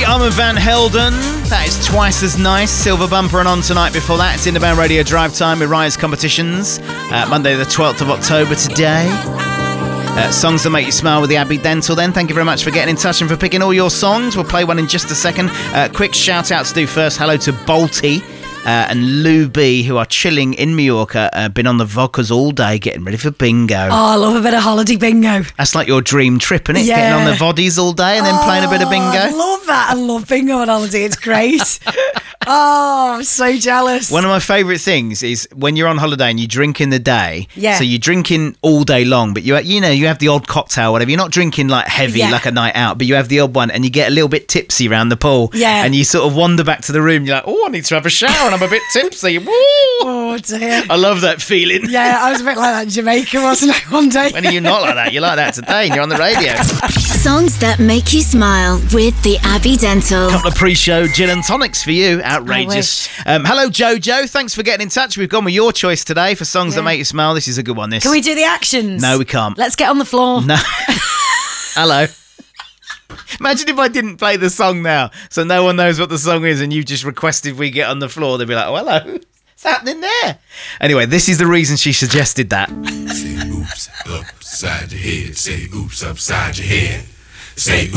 Armand Van Helden. That is Twice as Nice. Silver Bumper and On Tonight. Before that, it's Independent Radio Drive Time with Rise Competitions. Monday the 12th of October today. Songs that make you smile with the Abbey Dental then. Thank you very much for getting in touch and for picking all your songs. We'll play one in just a second. Quick shout out to do first. Hello to Balti and Lou B, who are chilling in Mallorca. Been on the vodkas all day getting ready for bingo. Oh, I love a bit of holiday bingo. That's like your dream trip, isn't it? Yeah. Getting on the voddies all day and then playing a bit of bingo. I love that. I love bingo on holiday. It's great. Oh, I'm so jealous. One of my favourite things is when you're on holiday and you drink in the day. Yeah. So you're drinking all day long, but you have the odd cocktail, whatever. You're not drinking like heavy like a night out, but you have the odd one and you get a little bit tipsy around the pool. Yeah. And you sort of wander back to the room. You're like, oh, I need to have a shower and I'm a bit tipsy. Woo! Oh, dear. I love that feeling. Yeah, I was a bit like that in Jamaica, wasn't I, one day? When are you not like that? You're like that today and you're on the radio. Songs that make you smile with the Abbey Dental. Couple of pre-show gin and tonics for you. Outrageous. Hello, Jojo. Thanks for getting in touch. We've gone with your choice today for songs that make you smile. This is a good one, this. Can we do the actions? No, we can't. Let's get on the floor. No. Hello. Imagine if I didn't play the song now, so no one knows what the song is and you just requested we get on the floor. They'd be like, oh, hello. What's happening there? Anyway, this is the reason she suggested that. Say oops upside your head. Say oops upside your head. Say